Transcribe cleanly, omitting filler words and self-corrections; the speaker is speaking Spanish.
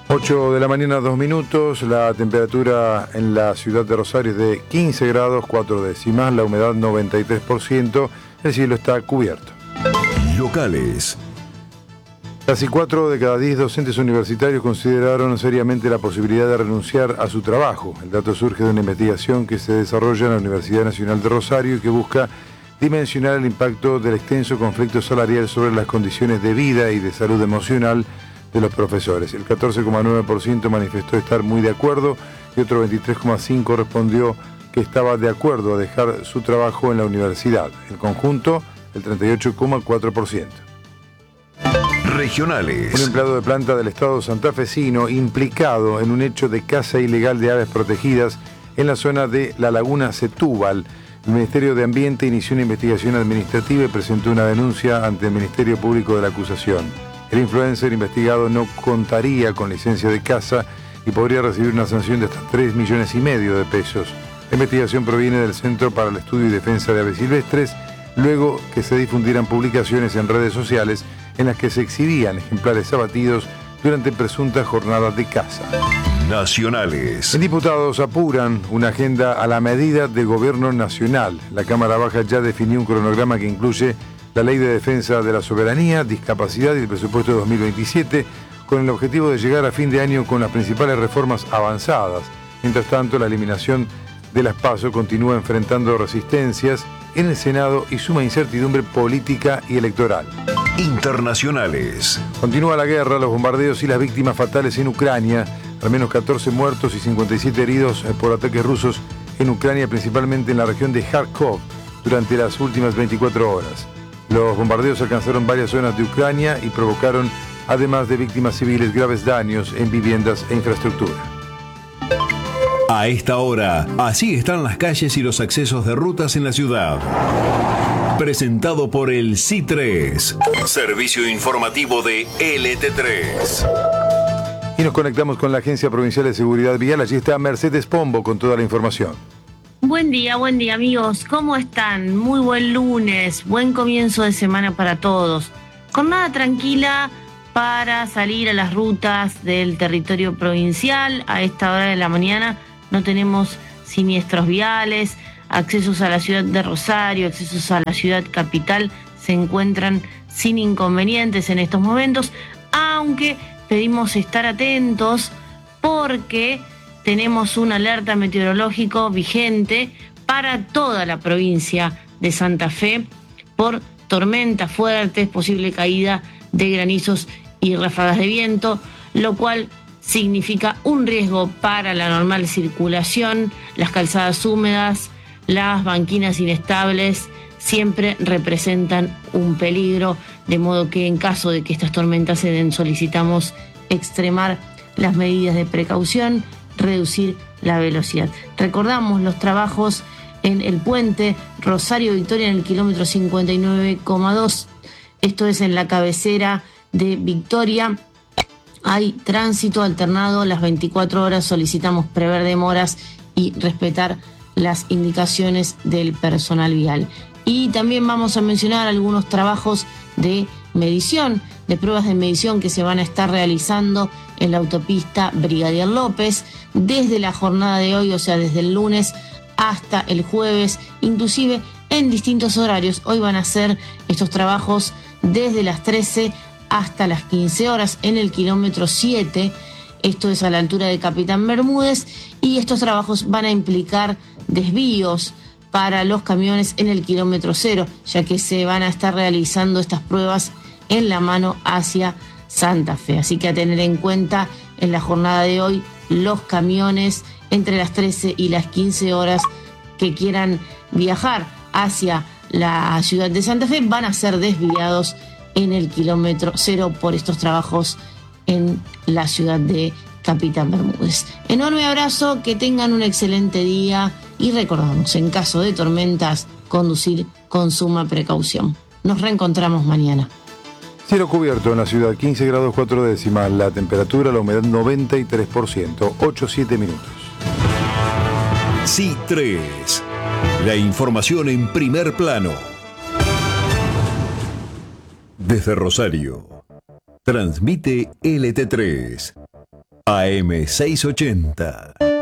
8 de la mañana, 2 minutos. La temperatura en la ciudad de Rosario es de 15 grados, 4 décimas. La humedad 93%. El cielo está cubierto. Locales. Casi 4 de cada 10 docentes universitarios consideraron seriamente la posibilidad de renunciar a su trabajo. El dato surge de una investigación que se desarrolla en la Universidad Nacional de Rosario y que busca dimensionar el impacto del extenso conflicto salarial sobre las condiciones de vida y de salud emocional de los profesores. El 14,9% manifestó estar muy de acuerdo y otro 23,5% respondió que estaba de acuerdo a dejar su trabajo en la universidad. En conjunto, el 38,4%. Regionales. Un empleado de planta del estado santafesino implicado en un hecho de caza ilegal de aves protegidas en la zona de la laguna Setúbal. El Ministerio de Ambiente inició una investigación administrativa y presentó una denuncia ante el Ministerio Público de la acusación. El influencer investigado no contaría con licencia de caza y podría recibir una sanción de hasta 3,5 millones de pesos. La investigación proviene del Centro para el Estudio y Defensa de Aves Silvestres, luego que se difundieran publicaciones en redes sociales en las que se exhibían ejemplares abatidos durante presuntas jornadas de caza. Nacionales. En diputados apuran una agenda a la medida del gobierno nacional. La Cámara Baja ya definió un cronograma que incluye la Ley de Defensa de la Soberanía, Discapacidad y el presupuesto de 2027, con el objetivo de llegar a fin de año con las principales reformas avanzadas. Mientras tanto, la eliminación de las PASO continúa enfrentando resistencias en el Senado y suma incertidumbre política y electoral. Internacionales. Continúa la guerra, los bombardeos y las víctimas fatales en Ucrania. Al menos 14 muertos y 57 heridos por ataques rusos en Ucrania, principalmente en la región de Kharkov, durante las últimas 24 horas. Los bombardeos alcanzaron varias zonas de Ucrania y provocaron, además de víctimas civiles, graves daños en viviendas e infraestructura. A esta hora, así están las calles y los accesos de rutas en la ciudad. Presentado por el C3, servicio informativo de LT3. Y nos conectamos con la Agencia Provincial de Seguridad Vial. Allí está Mercedes Pombo con toda la información. Buen día amigos, ¿cómo están? Muy buen lunes, buen comienzo de semana para todos. Jornada tranquila para salir a las rutas del territorio provincial. A esta hora de la mañana no tenemos siniestros viales, accesos a la ciudad de Rosario, accesos a la ciudad capital se encuentran sin inconvenientes en estos momentos, aunque pedimos estar atentos porque tenemos un alerta meteorológico vigente para toda la provincia de Santa Fe por tormentas fuertes, posible caída de granizos y ráfagas de viento, lo cual significa un riesgo para la normal circulación. Las calzadas húmedas, las banquinas inestables siempre representan un peligro, de modo que en caso de que estas tormentas se den solicitamos extremar las medidas de precaución, reducir la velocidad. Recordamos los trabajos en el puente Rosario Victoria en el kilómetro 59,2. Esto es en la cabecera de Victoria. Hay tránsito alternado las 24 horas. Solicitamos prever demoras y respetar las indicaciones del personal vial. Y también vamos a mencionar algunos trabajos de medición, de pruebas de medición que se van a estar realizando en la autopista Brigadier López desde la jornada de hoy, o sea, desde el lunes hasta el jueves, inclusive en distintos horarios. Hoy van a ser estos trabajos desde las 13 hasta las 15 horas en el kilómetro 7, esto es a la altura de Capitán Bermúdez, y estos trabajos van a implicar desvíos para los camiones en el kilómetro 0, ya que se van a estar realizando estas pruebas en la mano hacia Santa Fe. Así que a tener en cuenta en la jornada de hoy, los camiones entre las 13 y las 15 horas que quieran viajar hacia la ciudad de Santa Fe van a ser desviados en el kilómetro 0 por estos trabajos en la ciudad de Capitán Bermúdez. Enorme abrazo, que tengan un excelente día y recordamos, en caso de tormentas, conducir con suma precaución. Nos reencontramos mañana. Cielo cubierto en la ciudad, 15 grados 4 décimas, la temperatura, la humedad 93%, 8-7 minutos. C3, la información en primer plano. Desde Rosario, transmite LT3 AM680.